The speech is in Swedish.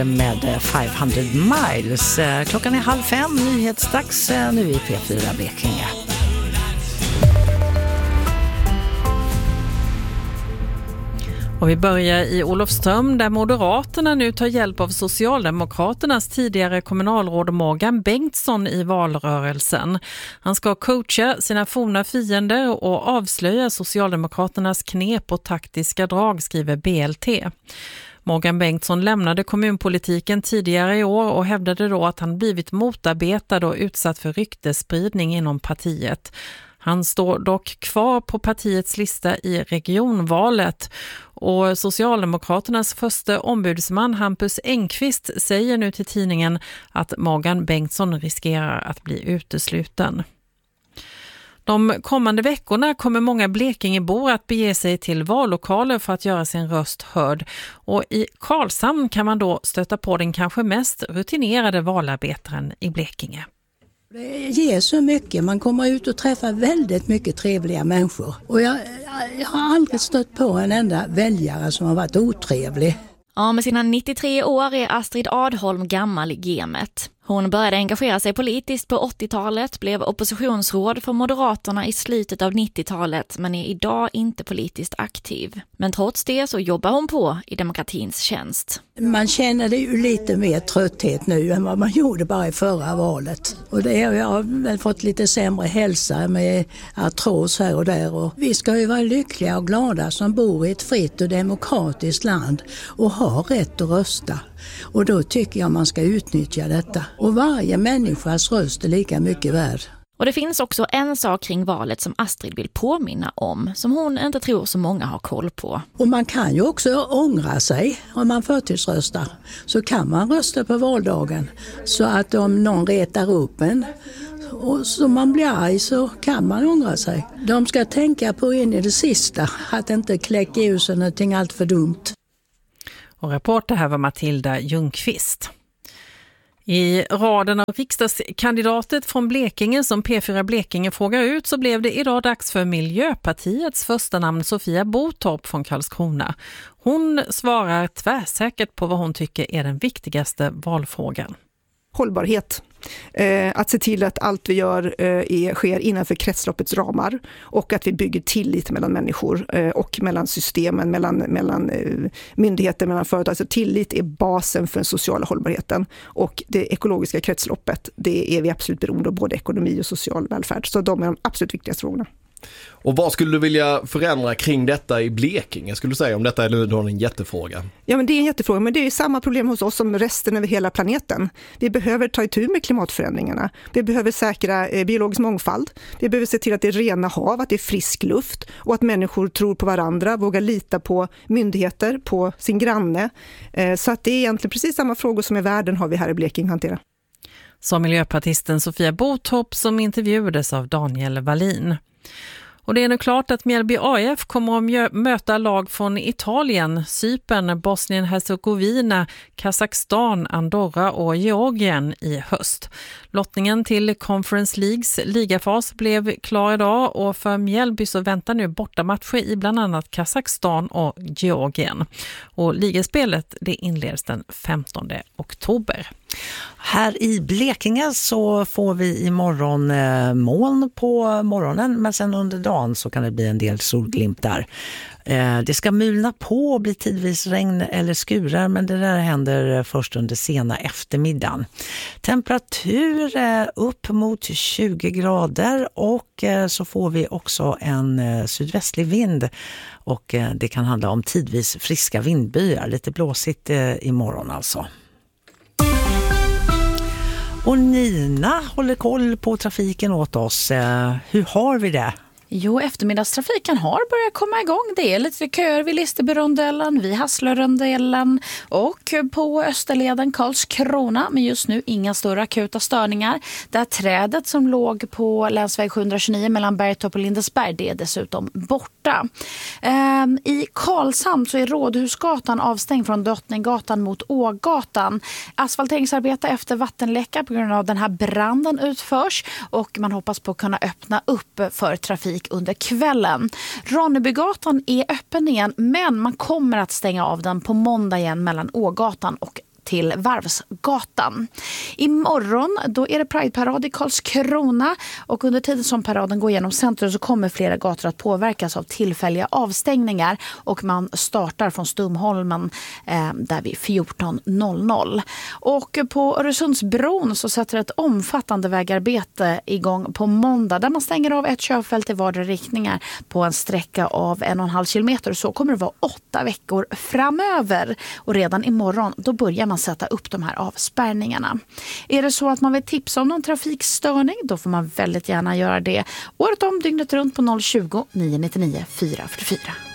Med 500 miles. Klockan är 4:30, nyhetsdags nu i P4 Blekinge. Och vi börjar i Olofström där Moderaterna nu tar hjälp av Socialdemokraternas tidigare kommunalråd Morgan Bengtsson i valrörelsen. Han ska coacha sina forna fiender och avslöja Socialdemokraternas knep och taktiska drag, skriver BLT. Morgan Bengtsson lämnade kommunpolitiken tidigare i år och hävdade då att han blivit motarbetad och utsatt för ryktesspridning inom partiet. Han står dock kvar på partiets lista i regionvalet och Socialdemokraternas första ombudsman Hampus Engqvist säger nu till tidningen att Morgan Bengtsson riskerar att bli utesluten. De kommande veckorna kommer många blekingebor att bege sig till vallokaler för att göra sin röst hörd. Och i Karlshamn kan man då stöta på den kanske mest rutinerade valarbetaren i Blekinge. Det ger så mycket. Man kommer ut och träffar väldigt mycket trevliga människor. Och jag har aldrig stött på en enda väljare som har varit otrevlig. Ja, med sina 93 år är Astrid Adholm gammal i gamet. Hon började engagera sig politiskt på 80-talet, blev oppositionsråd för Moderaterna i slutet av 90-talet men är idag inte politiskt aktiv. Men trots det så jobbar hon på i demokratins tjänst. Man känner det ju lite mer trötthet nu än vad man gjorde bara i förra valet. Och det har jag väl fått lite sämre hälsa med artros här och där. Och vi ska ju vara lyckliga och glada som bor i ett fritt och demokratiskt land och har rätt att rösta. Och då tycker jag man ska utnyttja detta. Och varje människas röst är lika mycket värd. Och det finns också en sak kring valet som Astrid vill påminna om, som hon inte tror så många har koll på. Och man kan ju också ångra sig om man förtidsröstar. Så kan man rösta på valdagen. Så att om någon retar upp en och så man blir arg så kan man ångra sig. De ska tänka på in i det sista att inte kläcka ur sig någonting allt för dumt. Och reporter här var Matilda Ljungqvist. I raden av riksdagskandidatet från Blekinge som P4 Blekinge frågar ut så blev det idag dags för Miljöpartiets första namn Sofia Botorp från Karlskrona. Hon svarar tvärsäkert på vad hon tycker är den viktigaste valfrågan. Hållbarhet. Att se till att allt vi gör sker innanför kretsloppets ramar och att vi bygger tillit mellan människor och mellan systemen, mellan myndigheter, mellan företag. Så tillit är basen för den sociala hållbarheten och det ekologiska kretsloppet, det är vi absolut beroende av, både ekonomi och social välfärd. Så de är de absolut viktigaste frågorna. Och vad skulle du vilja förändra kring detta i Blekinge, skulle du säga, om detta är nu då en jättefråga? Ja, men det är en jättefråga, men det är samma problem hos oss som resten över hela planeten. Vi behöver ta itu med klimatförändringarna. Vi behöver säkra biologisk mångfald. Vi behöver se till att det är rena hav, att det är frisk luft och att människor tror på varandra, vågar lita på myndigheter, på sin granne. Så att det är egentligen precis samma frågor som i världen har vi här i Blekinge hantera. Som miljöpartisten Sofia Botorp som intervjuades av Daniel Wallin. Och det är nu klart att Mjällby AF kommer att möta lag från Italien, Cypern, Bosnien-Herzegovina, Kazakstan, Andorra och Georgien i höst. Lottningen till Conference Leagues ligafas blev klar idag och för Mjällby så väntar nu bortamatcher i bland annat Kazakstan och Georgien. Och ligaspelet det inleds den 15 oktober. Här i Blekinge så får vi imorgon moln på morgonen, men sen under dagen så kan det bli en del solglimtar. Det ska mulna på och bli tidvis regn eller skurar, men det där händer först under sena eftermiddagen. Temperatur upp mot 20 grader och så får vi också en sydvästlig vind och det kan handla om tidvis friska vindbyar, lite blåsigt imorgon alltså. Och Nina håller koll på trafiken åt oss. Hur har vi det? Jo, eftermiddagstrafiken har börjat komma igång. Det är lite köer vid Listerby-rondellen, vid Hasslö-rondellen och på Österleden Karlskrona. Men just nu inga större akuta störningar. Där trädet som låg på länsväg 729 mellan Bergtorp och Lindesberg, det är dessutom borta. I Karlshamn så är Rådhusgatan avstängd från Drottninggatan mot Ågatan. Asfalteringsarbete efter vattenläcka på grund av den här branden utförs och man hoppas på att kunna öppna upp för trafik under kvällen. Ronnebygatan är öppen igen, men man kommer att stänga av den på måndag igen mellan Ågatan och till Varvsgatan. Imorgon då är det Pride-parad i Karlskrona och under tiden som paraden går igenom centrum så kommer flera gator att påverkas av tillfälliga avstängningar och man startar från Stumholmen där vid 14.00. Och på Öresundsbron så sätter ett omfattande vägarbete igång på måndag där man stänger av ett körfält i vardera riktningar på en sträcka av 1,5 kilometer. Så kommer det vara 8 veckor framöver och redan imorgon då börjar man sätta upp de här avspärrningarna. Är det så att man vill tipsa om någon trafikstörning då får man väldigt gärna göra det året om dygnet runt på 020 999 444.